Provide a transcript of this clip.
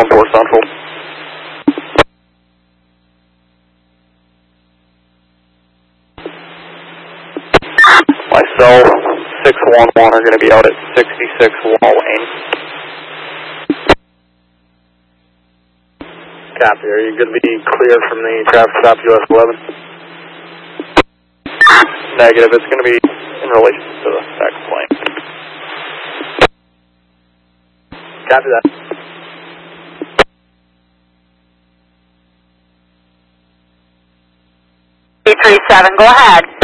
614 Central. Myself, 611 are going to be out at 66 Wall Lane. Copy. Are you going to be clear from the traffic stop US 11? Negative. It's going to be in relation to the next plane. Copy that. 337, go ahead.